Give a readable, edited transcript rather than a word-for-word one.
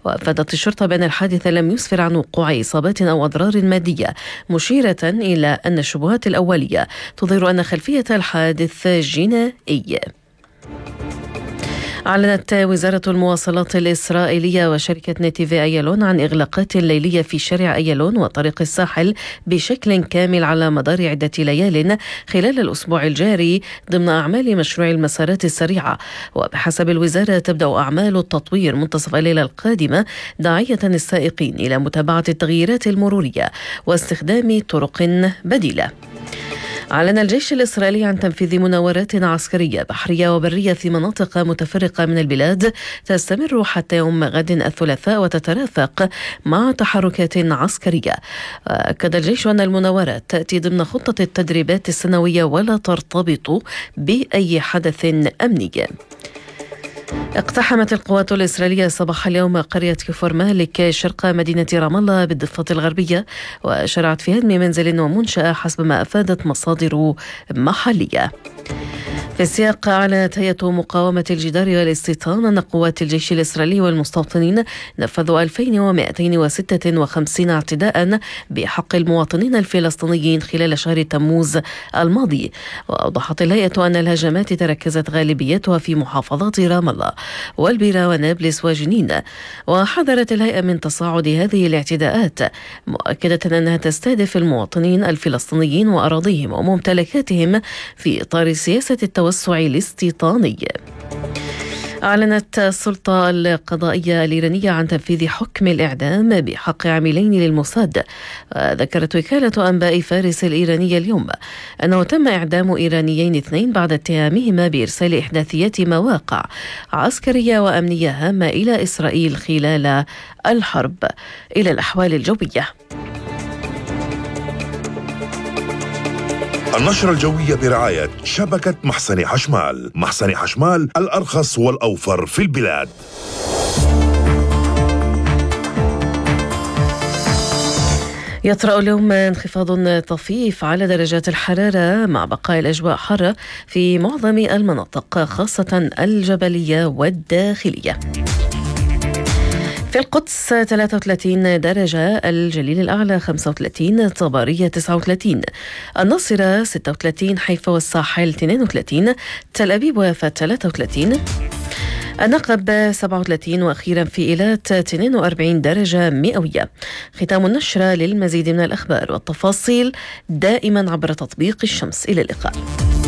وأفادت الشرطة بأن الحادث لم يسفر عن وقوع إصابات أو أضرار مادية، مشيرة إلى أن الشبهات الأولية تظهر أن خلفية الحادث جنائي. أعلنت وزارة المواصلات الإسرائيلية وشركة نتيفي أيالون عن إغلاقات ليلية في شارع أيالون وطريق الساحل بشكل كامل على مدار عدة ليال خلال الأسبوع الجاري ضمن أعمال مشروع المسارات السريعة. وبحسب الوزارة تبدأ أعمال التطوير منتصف الليلة القادمة، داعية السائقين إلى متابعة التغييرات المرورية واستخدام طرق بديلة. أعلن الجيش الإسرائيلي عن تنفيذ مناورات عسكرية بحرية وبرية في مناطق متفرقة من البلاد تستمر حتى يوم غد الثلاثاء وتترافق مع تحركات عسكرية. أكد الجيش أن المناورات تأتي ضمن خطة التدريبات السنوية ولا ترتبط بأي حدث أمني. اقتحمت القوات الإسرائيلية صباح اليوم قرية كفر مالك شرق مدينة رام الله بالضفة الغربية، وشرعت في هدم منزل ومنشأة حسب ما أفادت مصادر محلية. في السياق، أعلنت هيئة مقاومة الجدار والاستيطان أن قوات الجيش الإسرائيلي والمستوطنين نفذوا 2256 اعتداء بحق المواطنين الفلسطينيين خلال شهر تموز الماضي. وأوضحت الهيئة أن الهجمات تركزت غالبيتها في محافظات رام الله والبيرة ونابلس وجنين. وحذرت الهيئة من تصاعد هذه الاعتداءات، مؤكدة أنها تستهدف المواطنين الفلسطينيين وأراضيهم وممتلكاتهم في إطار سياسة التوسع الاستيطاني. أعلنت السلطة القضائية الإيرانية عن تنفيذ حكم الإعدام بحق عاملين للموساد. ذكرت وكالة أنباء فارس الإيرانية اليوم أنه تم إعدام إيرانيين 2 بعد اتهامهما بإرسال إحداثيات مواقع عسكرية وأمنية هامة إلى إسرائيل خلال الحرب. إلى الأحوال الجوية. النشرة الجوية برعاية شبكة محسن حشمال. محسن حشمال، الأرخص والأوفر في البلاد. يطرأ اليوم انخفاض طفيف على درجات الحرارة مع بقاء الأجواء حارة في معظم المناطق خاصة الجبلية والداخلية. في القدس 33 درجة، الجليل الأعلى 35، طبرية 39، الناصرة 36، حيفا والساحل 32، تل أبيب ويافا 33، النقب 37، وأخيرا في إيلات 42 درجة مئوية. ختام النشرة. للمزيد من الأخبار والتفاصيل دائما عبر تطبيق الشمس. إلى اللقاء.